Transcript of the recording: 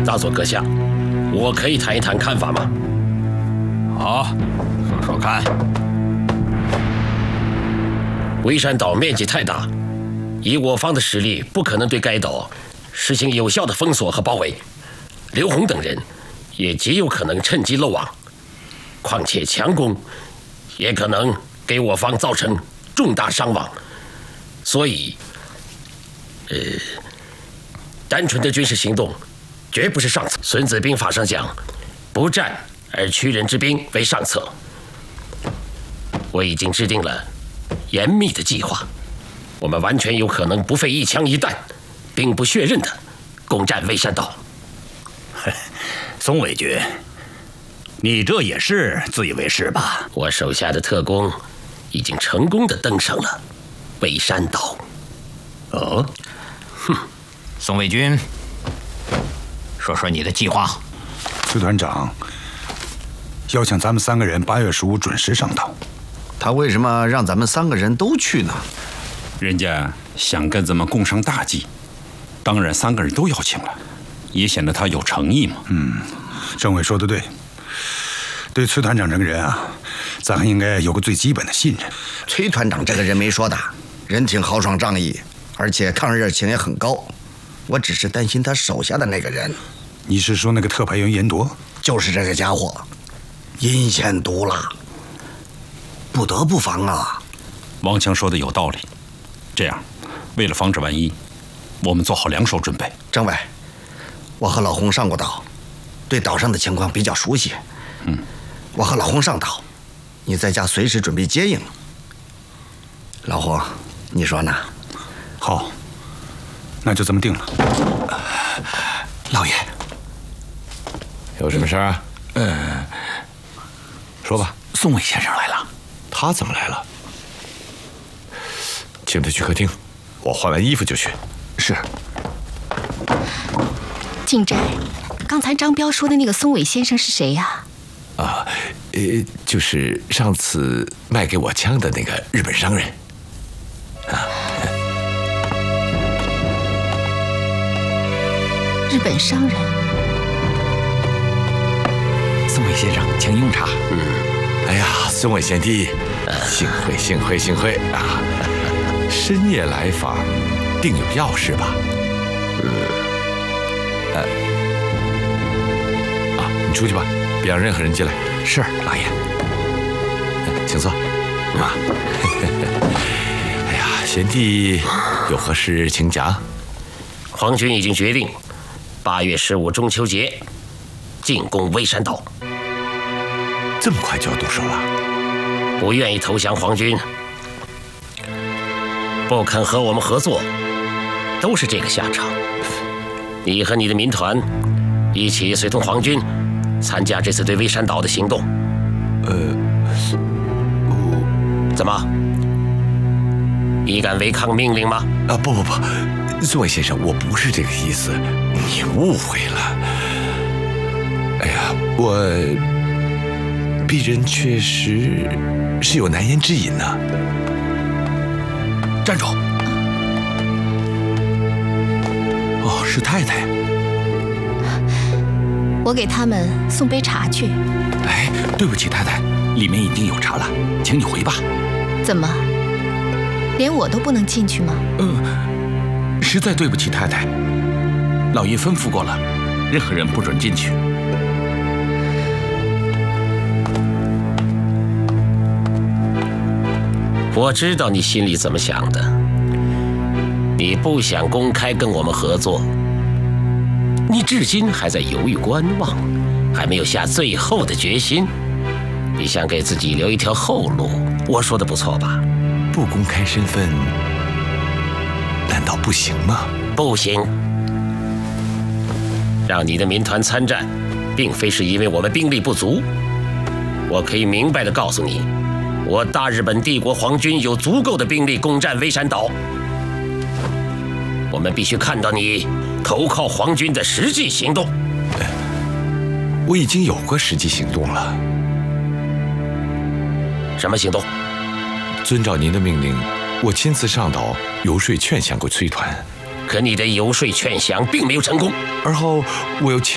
大佐阁下，我可以谈一谈看法吗？ 好，说说看。 微山岛面积太大，以我方的实力，不可能对该岛实行有效的封锁和包围。刘洪等人也极有可能趁机漏网，况且强攻也可能给我方造成重大伤亡。所以，单纯的军事行动绝不是上策。《孙子兵法》上讲，不战而屈人之兵为上策。我已经制定了严密的计划，我们完全有可能不费一枪一弹，兵不血刃的攻占微山岛。 宋伪军，你这也是自以为是吧？ 我手下的特工已经成功的登上了微山岛。 哦，哼，宋伪军，说说你的计划。 崔团长要求咱们3个人8月15准时上岛。 他为什么让咱们3个人都去呢？ 人家想跟咱们共商大计，当然3个人都邀请了，也显得他有诚意嘛。政委说的对，对崔团长这个人啊，咱还应该有个最基本的信任。 崔团长这个人没说的，人挺豪爽仗义，而且抗日热情也很高。我只是担心他手下的那个人。 你是说那个特派员严铎？ 就是这个家伙，阴险毒辣，不得不防啊。 王强说的有道理。这样，为了防止万一，我们做好2手准备。 政委，我和老洪上过岛，对岛上的情况比较熟悉。我和老洪上岛，你在家随时准备接应。老洪，你说呢？ 好，那就这么定了。 老爷， 有什么事儿啊？说吧。 宋伟先生来了。 他怎么来了？请他去客厅，我换完衣服就去。 是。 静斋，刚才张彪说的那个松尾先生是谁呀？ 就是上次卖给我枪的那个日本商人。 日本商人。 宋伟先生，请用茶。 哎呀，孙伟贤弟，幸会啊！深夜来访，定有要事吧？你出去吧，别让任何人进来。 是，老爷。 请坐。哎呀，贤弟有何事请讲。 皇军已经决定，8月15中秋节进攻微山岛。 这么快就要动手了？ 不愿意投降皇军，不肯和我们合作，都是这个下场。你和你的民团一起随同皇军参加这次对微山岛的行动。怎么？你敢违抗命令吗？ 不，宋伟先生，我不是这个意思，你误会了。哎呀，我鄙人确实是有难言之隐呐。 站住！哦，是太太。 我给他们送杯茶去。 哎，对不起，太太，里面已经有茶了，请你回吧。 怎么，连我都不能进去吗？ 实在对不起，太太，老爷吩咐过了，任何人不准进去。 我知道你心里怎么想的，你不想公开跟我们合作，你至今还在犹豫观望，还没有下最后的决心，你想给自己留一条后路。我说的不错吧？ 不公开身份，难道不行吗？ 不行。让你的民团参战，并非是因为我们兵力不足。我可以明白地告诉你，我大日本帝国皇军有足够的兵力攻占微山岛。我们必须看到你投靠皇军的实际行动。 我已经有过实际行动了。 什么行动？ 遵照您的命令，我亲自上岛游说劝降过崔团。 可你的游说劝降并没有成功。 而后我又亲